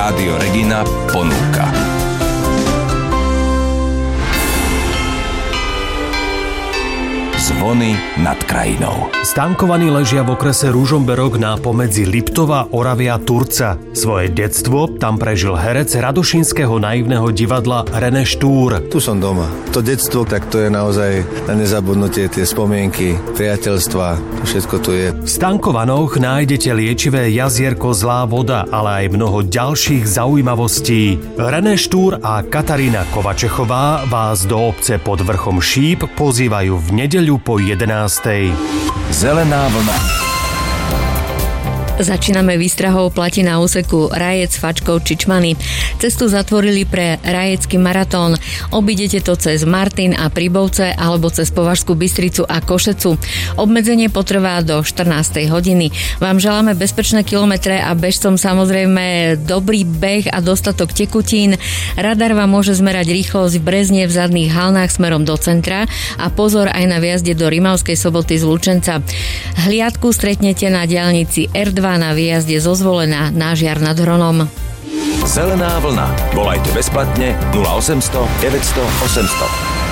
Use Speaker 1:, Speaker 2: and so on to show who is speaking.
Speaker 1: Rádio Regina ponúka. Zvony nad krajinou.
Speaker 2: Stankovaní ležia v okrese Ružomberok na pomedzi Liptova, Oravy a Turca. Svoje detstvo tam prežil herec Radošínskeho naivného divadla René Štúr.
Speaker 3: Tu som doma. To detstvo, tak to je naozaj na nezabudnutie, tie spomienky, priateľstva, to všetko tu je.
Speaker 2: V Stankovanoch nájdete liečivé jazierko Zlá voda, ale aj mnoho ďalších zaujímavostí. René Štúr a Katarína Kovačechová vás do obce pod vrchom Šíp pozývajú v nedeľu po 11:00.
Speaker 1: Zelená vlna.
Speaker 4: Začíname výstrahou platí na úseku Rajec, Fačkov, Čičmany. Cestu zatvorili pre Rajecký maratón. Obídete to cez Martin a Pribovce alebo cez Považskú Bystricu a Košecu. Obmedzenie potrvá do 14:00 hodiny. Vám želáme bezpečné kilometre a bežcom samozrejme dobrý beh a dostatok tekutín. Radar vám môže zmerať rýchlosť v Brezne v zadných halnách smerom do centra a pozor aj na výjazde do Rimavskej Soboty z Lučenca. Hliadku stretnete na diaľnici R2 na výjazde zo Zvolena na Žiar nad Hronom.
Speaker 1: Zelená vlna. Volajte bezplatne 0800 900 800.